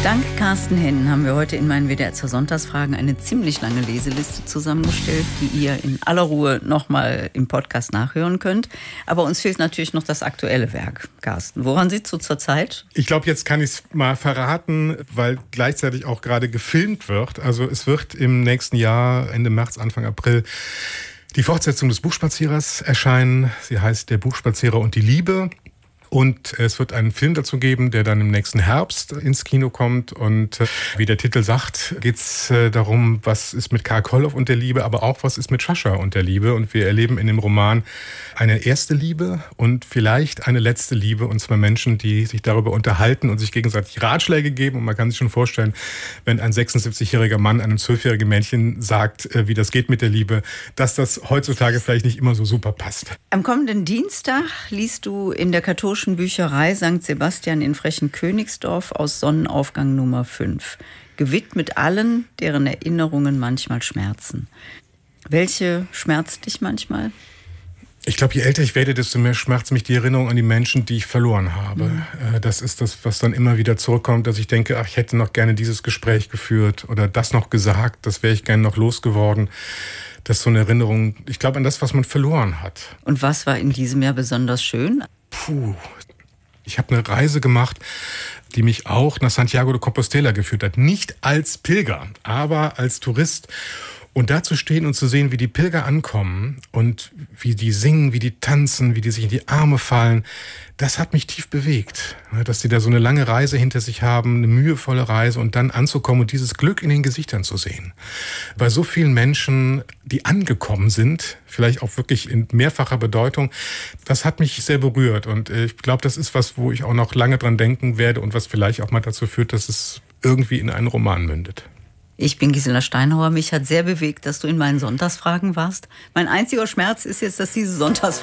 Dank Carsten Henn haben wir heute in meinen WDR zur Sonntagsfragen eine ziemlich lange Leseliste zusammengestellt, die ihr in aller Ruhe nochmal im Podcast nachhören könnt. Aber uns fehlt natürlich noch das aktuelle Werk. Carsten, woran sitzt du zurzeit? Ich glaube, jetzt kann ich es mal verraten, weil gleichzeitig auch gerade gefilmt wird. Also es wird im nächsten Jahr, Ende März, Anfang April, die Fortsetzung des Buchspazierers erscheinen. Sie heißt Der Buchspazierer und die Liebe. Und es wird einen Film dazu geben, der dann im nächsten Herbst ins Kino kommt. Und wie der Titel sagt, geht es darum, was ist mit Karl Koloff und der Liebe, aber auch was ist mit Sascha und der Liebe. Und wir erleben in dem Roman eine erste Liebe und vielleicht eine letzte Liebe. Und zwar Menschen, die sich darüber unterhalten und sich gegenseitig Ratschläge geben. Und man kann sich schon vorstellen, wenn ein 76-jähriger Mann einem 12-jährigen Mädchen sagt, wie das geht mit der Liebe, dass das heutzutage vielleicht nicht immer so super passt. Am kommenden Dienstag liest du in der katholischen Bücherei St. Sebastian in Frechen-Königsdorf aus Sonnenaufgang Nummer 5. Gewidmet allen, deren Erinnerungen manchmal schmerzen. Welche schmerzt dich manchmal? Ich glaube, je älter ich werde, desto mehr schmerzt mich die Erinnerung an die Menschen, die ich verloren habe. Das ist das, was dann immer wieder zurückkommt, dass ich denke, ach, ich hätte noch gerne dieses Gespräch geführt oder das noch gesagt, das wäre ich gerne noch losgeworden. Das ist so eine Erinnerung, ich glaube, an das, was man verloren hat. Und was war in diesem Jahr besonders schön? Ich habe eine Reise gemacht, die mich auch nach Santiago de Compostela geführt hat. Nicht als Pilger, aber als Tourist. Und da zu stehen und zu sehen, wie die Pilger ankommen und wie die singen, wie die tanzen, wie die sich in die Arme fallen, das hat mich tief bewegt. Dass die da so eine lange Reise hinter sich haben, eine mühevolle Reise und dann anzukommen und dieses Glück in den Gesichtern zu sehen. Bei so vielen Menschen, die angekommen sind, vielleicht auch wirklich in mehrfacher Bedeutung, das hat mich sehr berührt. Und ich glaube, das ist was, wo ich auch noch lange dran denken werde und was vielleicht auch mal dazu führt, dass es irgendwie in einen Roman mündet. Ich bin Gisela Steinhauer. Mich hat sehr bewegt, dass du in meinen Sonntagsfragen warst. Mein einziger Schmerz ist jetzt, dass diese Sonntagsfragen